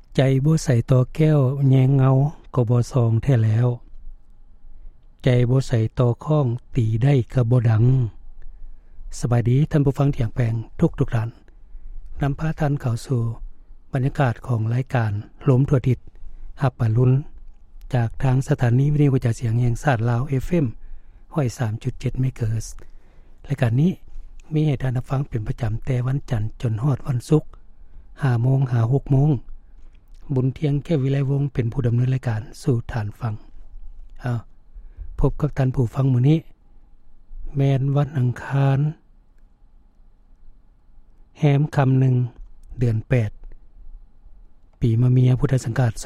ใจบ่ใส่ต่อแก้วแยงเงาก็บ่ซองแท้แล้วใจบ่ใส่ต่อข้องตีได้ก็บ่ดังสบายดีท่านผู้ฟังที่แปลงทุกท่านนำพาท่านเข้าสู่บรรยากาศของรายการลมทั่วทิศหับปะลุ้นจากทางสถานีวิทยุกระจายเสียงแห่งชาติลาว FM 103.7 เมกะเฮิรตซ์รายการนี้มีให้ท่านฟังเป็นประจำแต่วันจันทร์จนฮอดวันศุกร์ 5:00 น. หา 6:00 น. บุญเที่ยงแก้ววิไลวงศ์เป็นผู้ดำเนินรายการสู่ฐานฟังพบกับท่านผู้ฟังมื้อนี้แม่นวันอังคารแฮมค่ำ1เดือน8ปีมะเมียพุทธศักราช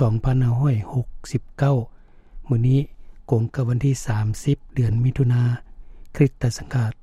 2569มื้อนี้กงกับวันที่30เดือนมิถุนายนคริสตศักราช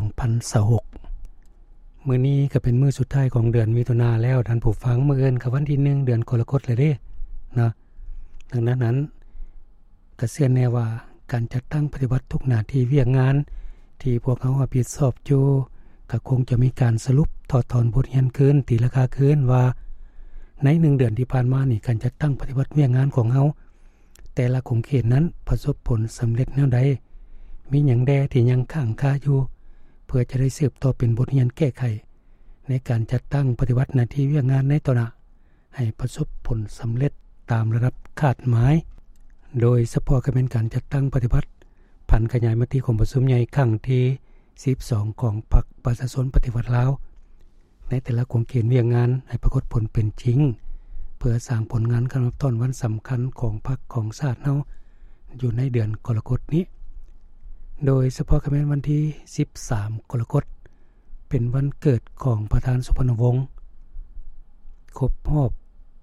2026มื้อนี้ก็เป็นมื้อสุดท้ายของเดือนมิถุนายนแล้วท่านผู้ฟังมื้ออื่นก็วันที่1เดือนกรกฎาคมเลยเด้นะดังนั้นก็เชื่อแน่ว่าการจัดตั้งปฏิบัติทุกหน้าที่เวียกงานที่พวกเขารับผิดชอบอยู่ก็คงจะมีการสรุปถอดถอนบทเรียนคืนตีราคาคืนว่าใน1เดือนที่ผ่านมานี่การจัดตั้งปฏิบัติเวียกงานของเฮาแต่ละของเขตนั้นประสบผลสำเร็จแนวใดมีหยังแดที่ยังค้างคาอยู่เพื่อจะได้สืบต่อเป็นบทเรียนแก้ไขในการจัดตั้งปฏิบัติหน้าที่เวียกงานในต่อหน้าให้ประสบผลสำเร็จตามระดับคาดหมายโดยเฉพาะก็เป็นการจัดตั้งปฏิบัติผันขยายมติของประชุมใหญ่ครั้งที่12ของพรรคประชาชนปฏิวัติลาวในแต่ละโครงเกณฑ์เวียกงานให้ปรากฏผลเป็นจริงเพื่อสร้างผลงานกำหนดต้นวันสำคัญของพรรคของชาติเฮาอยู่ในเดือนกรกฎาคมนี้โดยเฉพาะก็เป็นวันที่13กรกฎาคมเป็นวันเกิดของประธานสุพรรณวงศ์ครบรอบ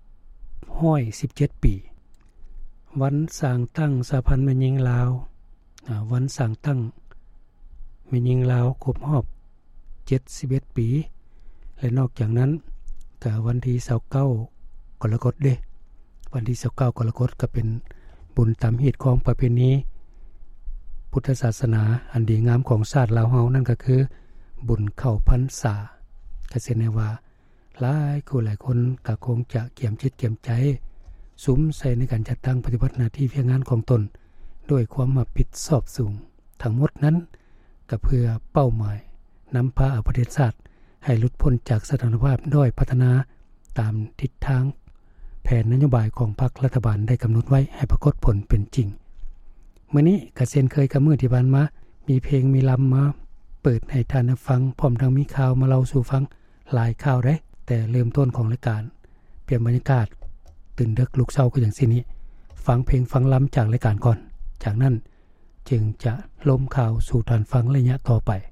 117ปีวันสร้างตั้งสหพันธ์แม่หญิงลาววันสร้างตั้งแม่หญิงลาวครบรอบ71ปีและนอกจากนั้นก็วันที่29กรกฎาคมวันที่29กรกฎาคมก็เป็นบุญตามฮีตของประเพณีพุทธศาสนาอันดีงามของชาติลาวเฮานั่นก็คือบุญเข้าพรรษาก็แสดงว่าหลายคนก็คงจะเกี่ยมจิตเกี่ยมใจสุมใส่ในการจัดตั้งปฏิบัติหน้าที่เพียงงานของตนด้วยความรับผิดชอบสูงทั้งหมดนั้นก็เพื่อเป้าหมายนำพาประเทศชาติให้หลุดพ้นจากสถานภาพด้อยพัฒนาตามทิศทางแผนนโยบายของพรรครัฐบาลได้กำหนดไว้ให้ปรากฏผลเป็นจริงมื้อนี้ก็เช่นเคยกับมื้อที่ผ่านมามีเพลงมีลำมาเปิดให้ท่านฟังพร้อมทั้งมีข่าวมาเล่าสู่ฟังหลายข่าวได้แต่เริ่มต้นของรายการเปลี่ยนบรรยากาศตื่นดึกลุกเช้าก็อย่างนี้ฟังเพลงฟังลำจากรายการก่อนจากนั้นจึงจะล้มข่าวสู่ท่านฟังระยะต่อไป